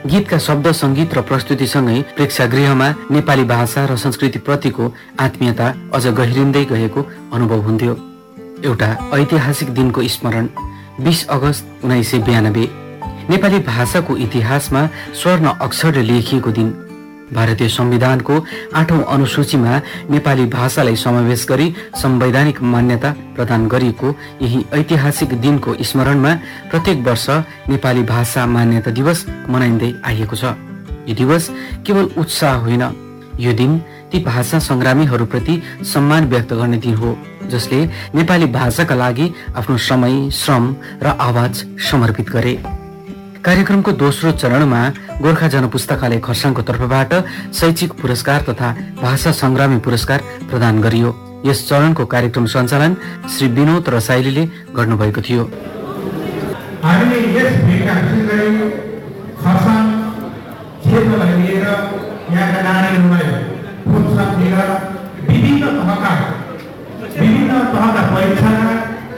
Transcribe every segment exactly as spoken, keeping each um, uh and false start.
गीतका शब्द सङ्गीत र प्रस्तुतिसँगै प्रेक्षागृहमा नेपाली भाषा र संस्कृतिप्रतिको आत्मीयता अझ गहिरिँदै गएको अनुभव हुन्थ्यो। एउटा ऐतिहासिक दिनको स्मरण, बीस अगस्त उन्नाइस सय बयानब्बे, नेपाली भाषाको इतिहासमा स्वर्ण अक्षरले लेखिएको दिन। भारतीय संविधानको आठौं अनुसूचीमा नेपाली भाषालाई समावेश गरी संवैधानिक मान्यता प्रदान गरिएको यही ऐतिहासिक दिनको स्मरणमा प्रत्येक वर्ष नेपाली भाषा मान्यता दिवस मनाइँदै आइएको छ। यो दिवस केवल उत्साह होइन, यो दिन ती भाषा संग्रामीहरूप्रति सम्मान व्यक्त गर्ने दिन हो जसले नेपाली भाषाका लागि आफ्नो समय, श्रम र आवाज समर्पित गरे। कार्यक्रमको दोस्रो चरणमा गोर्खा जनपुस्तकालय खरसाङको तर्फबाट शैक्षिक पुरस्कार तथा भाषा संग्रामी पुरस्कार प्रदान गरियो। यस चरणको कार्यक्रम सञ्चालन श्री विनोद रसाइलीले गर्नुभएको थियो। हामीले यस भेटका विशेष गरी खरसाङ क्षेत्रलाई लिएर यहाँका नानीहरूलाई प्रोत्साहन दिएर विभिन्न तहका विभिन्न तहका परीक्षाका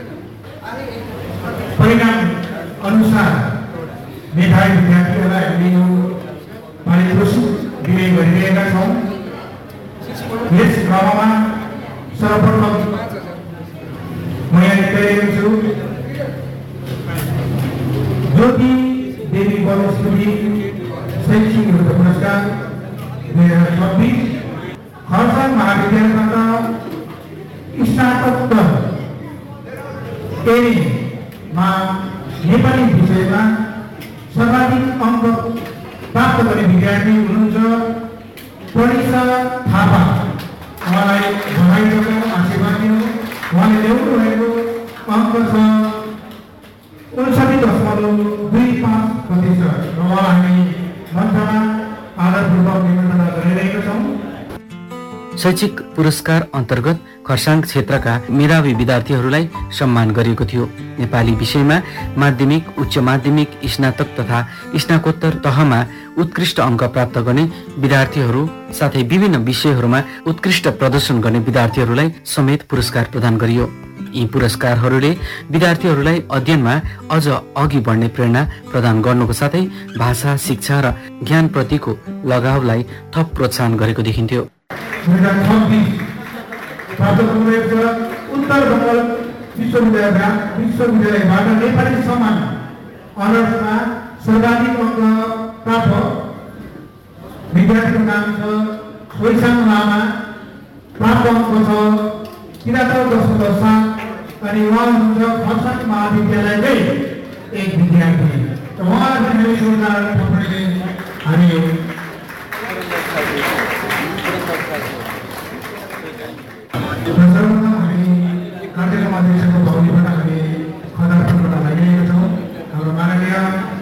परिणाम अनुसार मेधावी विद्यार्थीहरूलाई हामीले पारितोषिक दिने गरिरहेका छौँ। यस क्रममा सर्वप्रथम म यहाँ लेखिरहेको छु, ज्योति देवी बलस्पति शैक्षिक पुरस्कार दुई हजार छब्बिस खरसाङ महाविद्यालयबाट स्नातकोत्तर एमा नेपाली विषयमा सर्वाधिक अङ्क प्राप्त गर्ने विद्यार्थी हुनुहुन्छ प्रनिसा थापा। उहाँलाई बधाईको आशीर्वाद दिनु। उहाँले ल्याउनु भएको अङ्क छ उन्साठी दशमलव दुई पाँच प्रतिशत र उहाँलाई हामी मञ्चमा आदरपूर्वक निमन्त्रणा गरिरहेका छौँ। शैक्षिक पुरस्कार अन्तर्गत खरसाङ क्षेत्रका मेधावी विद्यार्थीहरूलाई सम्मान गरिएको थियो। नेपाली विषयमा माध्यमिक, उच्च माध्यमिक, स्नातक तथा स्नातकोत्तर तहमा उत्कृष्ट अङ्क प्राप्त गर्ने विद्यार्थीहरू साथै विभिन्न विषयहरूमा उत्कृष्ट प्रदर्शन गर्ने विद्यार्थीहरूलाई समेत पुरस्कार प्रदान गरियो। यी पुरस्कारहरूले विद्यार्थीहरूलाई अध्ययनमा अझ अघि बढ्ने प्रेरणा प्रदान गर्नुको साथै भाषा, शिक्षा र ज्ञानप्रतिको लगावलाई थप प्रोत्साहन गरेको देखिन्थ्यो। उत्तर बङ्गाल विश्वविद्यालयबाट नेपाली सम्मान अनर्समा सर्वाधिक अङ्क प्राप्त विद्यार्थीको नाम छ सोइसाङ लामा। प्राप्त अङ्क छ तिरात्तर दशमलव सात अनि उहाँ हुनुहुन्छ खरसाङ महाविद्यालयकै एक विद्यार्थी। उहाँलाई हामी कार्यक्रम अध्यक्षको